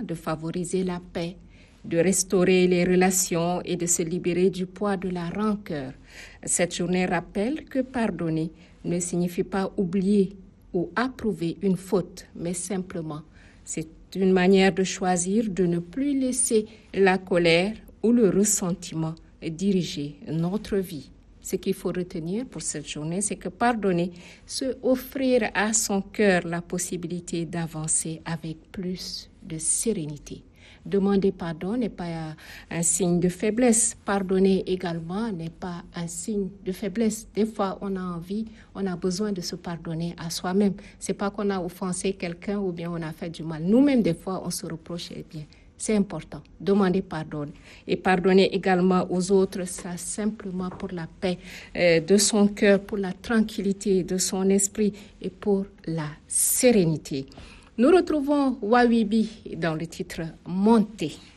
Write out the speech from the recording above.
de favoriser la paix, de restaurer les relations et de se libérer du poids de la rancœur. Cette journée rappelle que pardonner ne signifie pas oublier ou approuver une faute, mais simplement, c'est une manière de choisir de ne plus laisser la colère ou le ressentiment diriger notre vie. Ce qu'il faut retenir pour cette journée, c'est que pardonner, c'est offrir à son cœur la possibilité d'avancer avec plus de sérénité. Demander pardon n'est pas un signe de faiblesse. Pardonner également n'est pas un signe de faiblesse. Des fois, on a envie, on a besoin de se pardonner à soi-même. C'est pas qu'on a offensé quelqu'un ou bien on a fait du mal. Nous-mêmes, des fois, on se reproche bien. C'est important. Demander pardon. Et pardonner également aux autres, ça simplement pour la paix de son cœur, pour la tranquillité de son esprit et pour la sérénité. Nous retrouvons Wawibi dans le titre Monter.